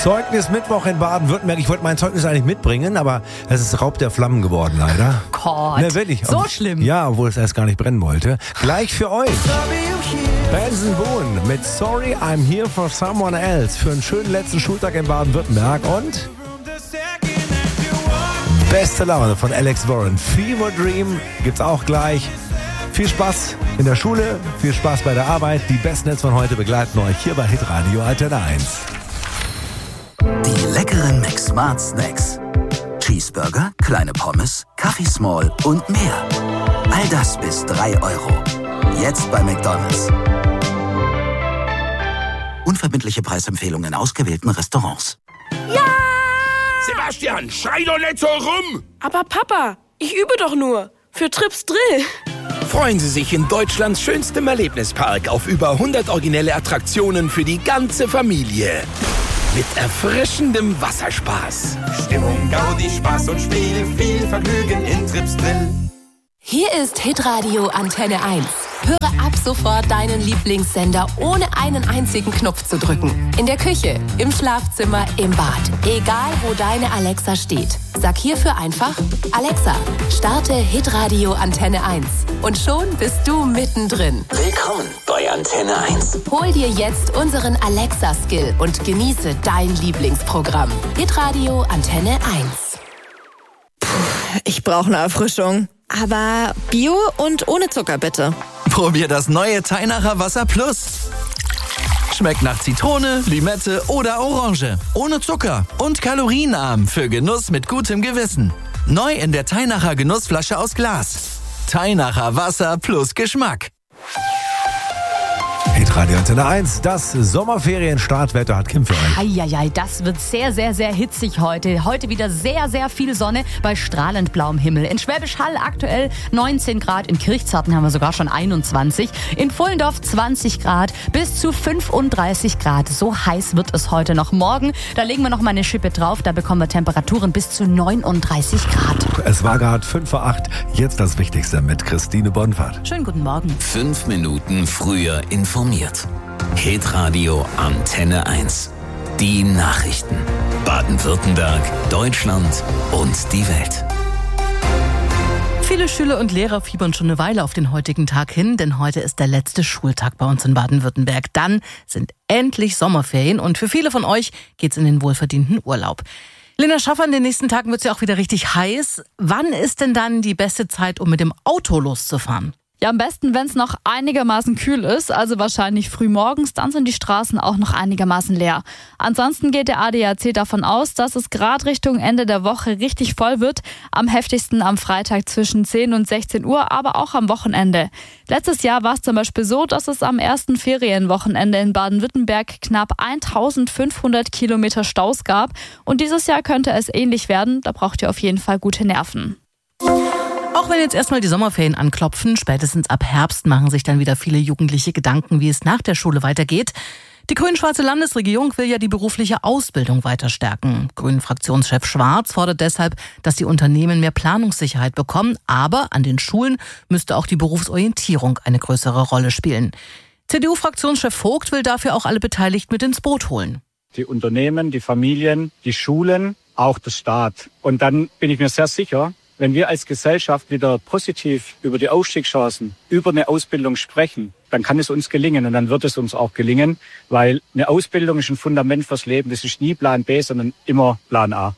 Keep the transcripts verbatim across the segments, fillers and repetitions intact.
Zeugnismittwoch in Baden-Württemberg. Ich wollte mein Zeugnis eigentlich mitbringen, aber es ist Raub der Flammen geworden, leider. Gott, ne, wirklich. so schlimm. Ja, obwohl es erst gar nicht brennen wollte. Gleich für euch. Benson Boone mit Sorry, I'm Here for Someone Else für einen schönen letzten Schultag in Baden-Württemberg. Und beste Laune von Alex Warren. Fever Dream gibt's auch gleich. Viel Spaß in der Schule, viel Spaß bei der Arbeit. Die besten Hits von heute begleiten euch hier bei Hitradio Antenne eins. Die leckeren McSmart Snacks. Cheeseburger, kleine Pommes, Kaffee Small und mehr. All das bis drei Euro. Jetzt bei McDonald's. Unverbindliche Preisempfehlungen in ausgewählten Restaurants. Ja! Sebastian, schrei doch nicht so rum! Aber Papa, ich übe doch nur. Für Trips Drill. Freuen Sie sich in Deutschlands schönstem Erlebnispark auf über hundert originelle Attraktionen für die ganze Familie. Mit erfrischendem Wasserspaß. Stimmung, Gaudi, Spaß und Spiel, viel Vergnügen in Trips Drill. Hier ist Hitradio Antenne eins. Höre ab sofort deinen Lieblingssender, ohne einen einzigen Knopf zu drücken. In der Küche, im Schlafzimmer, im Bad. Egal, wo deine Alexa steht. Sag hierfür einfach, Alexa, starte Hitradio Antenne eins. Und schon bist du mittendrin. Willkommen bei Antenne eins. Hol dir jetzt unseren Alexa-Skill und genieße dein Lieblingsprogramm. Hitradio Antenne eins. Ich brauche eine Erfrischung. Aber Bio und ohne Zucker, bitte. Probier das neue Teinacher Wasser Plus. Schmeckt nach Zitrone, Limette oder Orange. Ohne Zucker und kalorienarm für Genuss mit gutem Gewissen. Neu in der Teinacher Genussflasche aus Glas. Teinacher Wasser plus Geschmack. Hitradio Antenne eins, das Sommerferien-Startwetter hat Kim für euch. Eieiei, das wird sehr, sehr, sehr hitzig heute. Heute wieder sehr, sehr viel Sonne bei strahlend blauem Himmel. In Schwäbisch Hall aktuell neunzehn Grad, in Kirchzarten haben wir sogar schon einundzwanzig, in Pfullendorf zwanzig Grad, bis zu fünfunddreißig Grad. So heiß wird es heute noch. Morgen, da legen wir noch mal eine Schippe drauf, da bekommen wir Temperaturen bis zu neununddreißig Grad. Es war gerade fünf vor acht, jetzt das Wichtigste mit Christine Bonfahrt. Schönen guten Morgen. Fünf Minuten früher informiert. Hitradio Antenne eins. Die Nachrichten. Baden-Württemberg, Deutschland und die Welt. Viele Schüler und Lehrer fiebern schon eine Weile auf den heutigen Tag hin, denn heute ist der letzte Schultag bei uns in Baden-Württemberg. Dann sind endlich Sommerferien und für viele von euch geht's in den wohlverdienten Urlaub. Lena Schaffer, in den nächsten Tagen wird's ja auch wieder richtig heiß. Wann ist denn dann die beste Zeit, um mit dem Auto loszufahren? Ja, am besten, wenn es noch einigermaßen kühl ist, also wahrscheinlich früh morgens, dann sind die Straßen auch noch einigermaßen leer. Ansonsten geht der A D A C davon aus, dass es gerade Richtung Ende der Woche richtig voll wird. Am heftigsten am Freitag zwischen zehn und sechzehn Uhr, aber auch am Wochenende. Letztes Jahr war es zum Beispiel so, dass es am ersten Ferienwochenende in Baden-Württemberg knapp eintausendfünfhundert Kilometer Staus gab. Und dieses Jahr könnte es ähnlich werden. Da braucht ihr auf jeden Fall gute Nerven. Auch wenn jetzt erstmal die Sommerferien anklopfen, spätestens ab Herbst machen sich dann wieder viele Jugendliche Gedanken, wie es nach der Schule weitergeht. Die grün-schwarze Landesregierung will ja die berufliche Ausbildung weiter stärken. Grünen-Fraktionschef Schwarz fordert deshalb, dass die Unternehmen mehr Planungssicherheit bekommen. Aber an den Schulen müsste auch die Berufsorientierung eine größere Rolle spielen. C D U-Fraktionschef Vogt will dafür auch alle Beteiligten mit ins Boot holen. Die Unternehmen, die Familien, die Schulen, auch der Staat. Und dann bin ich mir sehr sicher, wenn wir als Gesellschaft wieder positiv über die Aufstiegschancen, über eine Ausbildung sprechen, dann kann es uns gelingen und dann wird es uns auch gelingen, weil eine Ausbildung ist ein Fundament fürs Leben. Das ist nie Plan B, sondern immer Plan A.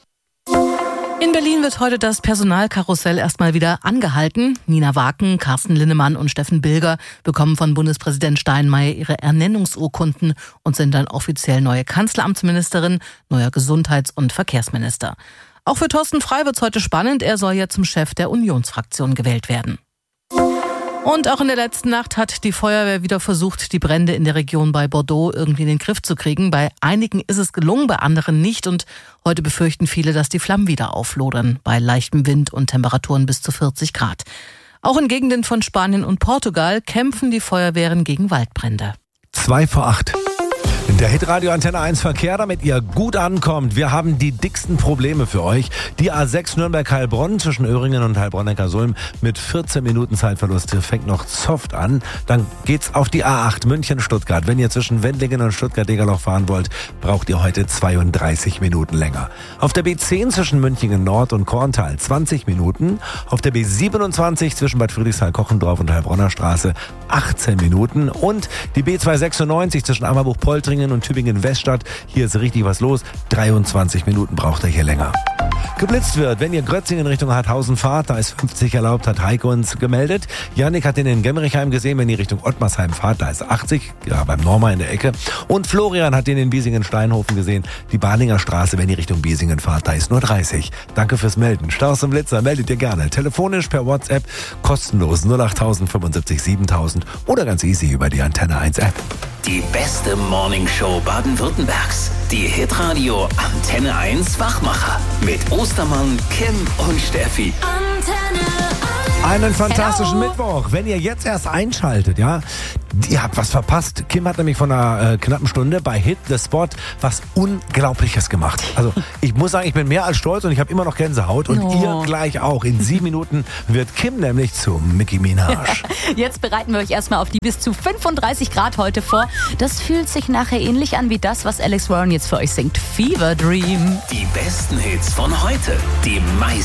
In Berlin wird heute das Personalkarussell erstmal wieder angehalten. Nina Waken, Carsten Linnemann und Steffen Bilger bekommen von Bundespräsident Steinmeier ihre Ernennungsurkunden und sind dann offiziell neue Kanzleramtsministerin, neuer Gesundheits- und Verkehrsminister. Auch für Thorsten Frey wird's heute spannend. Er soll ja zum Chef der Unionsfraktion gewählt werden. Und auch in der letzten Nacht hat die Feuerwehr wieder versucht, die Brände in der Region bei Bordeaux irgendwie in den Griff zu kriegen. Bei einigen ist es gelungen, bei anderen nicht. Und heute befürchten viele, dass die Flammen wieder auflodern, bei leichtem Wind und Temperaturen bis zu vierzig Grad. Auch in Gegenden von Spanien und Portugal kämpfen die Feuerwehren gegen Waldbrände. Zwei vor acht. Der Hitradio Antenne eins Verkehr, damit ihr gut ankommt. Wir haben die dicksten Probleme für euch. Die A sechs Nürnberg-Heilbronn zwischen Öhringen und Heilbronn-Neckarsulm mit vierzehn Minuten Zeitverlust fängt noch soft an. Dann geht's auf die A acht München-Stuttgart. Wenn ihr zwischen Wendlingen und Stuttgart-Degerloch fahren wollt, braucht ihr heute zweiunddreißig Minuten länger. Auf der B zehn zwischen Münchingen Nord und Korntal zwanzig Minuten. Auf der B siebenundzwanzig zwischen Bad Friedrichsthal-Kochendorf und Heilbronner Straße achtzehn Minuten. Und die B zweihundertsechsundneunzig zwischen Ammerbuch-Poltringen und Tübingen-Weststadt. Hier ist richtig was los. dreiundzwanzig Minuten braucht er hier länger. Geblitzt wird, wenn ihr Grötzingen Richtung Harthausen fahrt, da ist fünfzig erlaubt, hat Heiko uns gemeldet. Janik hat den in Gemmerichheim gesehen, wenn ihr Richtung Ottmarsheim fahrt, da ist achtzig, ja, beim Norma in der Ecke. Und Florian hat den in Biesingen-Steinhofen gesehen, die Bahninger Straße, wenn ihr Richtung Biesingen fahrt, da ist nur dreißig. Danke fürs Melden. Staus und Blitzer, meldet ihr gerne. Telefonisch per WhatsApp, kostenlos null acht fünfundsiebzig siebentausend oder ganz easy über die Antenne eins App. Die beste Morningshow Baden-Württembergs. Die Hitradio Antenne eins Wachmacher. Mit Ostermann, Kim und Steffi. Antenne eins. Einen fantastischen Hello. Mittwoch. Wenn ihr jetzt erst einschaltet, ja, ihr habt was verpasst. Kim hat nämlich vor einer äh, knappen Stunde bei Hit the Spot was Unglaubliches gemacht. Also ich muss sagen, ich bin mehr als stolz und ich habe immer noch Gänsehaut. Und Oh. ihr gleich auch. In sieben Minuten wird Kim nämlich zu Nicki Minaj. Jetzt bereiten wir euch erstmal auf die bis zu fünfunddreißig Grad heute vor. Das fühlt sich nachher ähnlich an wie das, was Alex Warren jetzt für euch singt. Fever Dream. Die besten Hits von heute. Die meisten